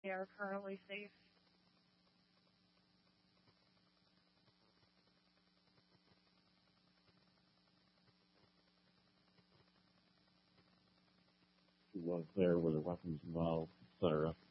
they are currently safe. Who was there? Were there weapons involved, etc.?